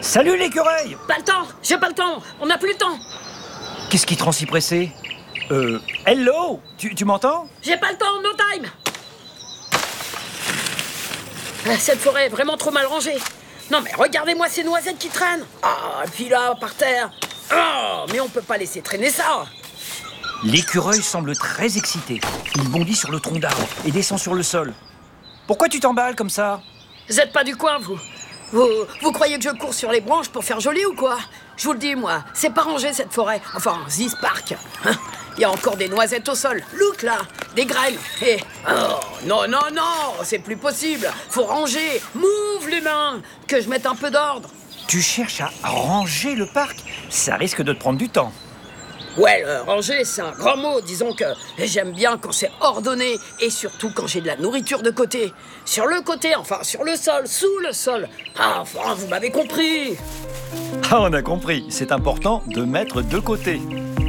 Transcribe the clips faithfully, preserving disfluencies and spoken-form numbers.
Salut l'écureuil! Pas le temps, j'ai pas le temps, on n'a plus le temps. Qu'est-ce qui te rend si pressé? Euh, hello? Tu, tu m'entends? J'ai pas le temps, no time. Ah, cette forêt est vraiment trop mal rangée. Non mais regardez-moi ces noisettes qui traînent. Ah, et puis là, par terre. Oh, mais on peut pas laisser traîner ça. L'écureuil semble très excité. Il bondit sur le tronc d'arbre et descend sur le sol. Pourquoi tu t'emballes comme ça? Vous êtes pas du coin, vous vous, vous croyez que je cours sur les branches pour faire joli ou quoi? Je vous le dis, moi, c'est pas rangé cette forêt. Enfin, this park. Hein? Il y a encore des noisettes au sol. Look là, des graines. Et oh, non, non, non, c'est plus possible. Faut ranger. Move les mains, que je mette un peu d'ordre. Tu cherches à ranger le parc? Ça risque de te prendre du temps. Ouais, le ranger, c'est un grand mot. Disons que j'aime bien quand c'est ordonné et surtout quand j'ai de la nourriture de côté. Sur le côté, enfin, sur le sol, sous le sol. Ah, enfin, vous m'avez compris. Ah, on a compris. C'est important de mettre de côté.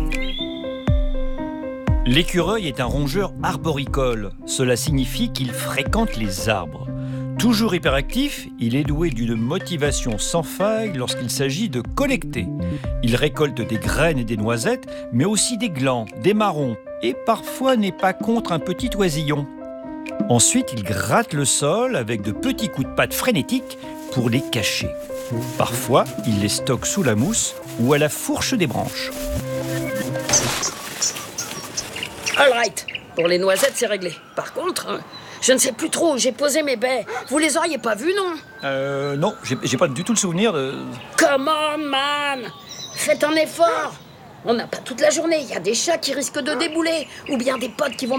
L'écureuil est un rongeur arboricole. Cela signifie qu'il fréquente les arbres. Toujours hyperactif, il est doué d'une motivation sans faille lorsqu'il s'agit de collecter. Il récolte des graines et des noisettes, mais aussi des glands, des marrons, et parfois n'est pas contre un petit oisillon. Ensuite, il gratte le sol avec de petits coups de patte frénétiques pour les cacher. Parfois, il les stocke sous la mousse ou à la fourche des branches. All right. Pour les noisettes, c'est réglé. Par contre, je ne sais plus trop où j'ai posé mes baies. Vous les auriez pas vues, non? Euh, non, j'ai, j'ai pas du tout le souvenir de... Come on, man! Faites un effort! On n'a pas toute la journée. Il y a des chats qui risquent de débouler. Ou bien des potes qui vont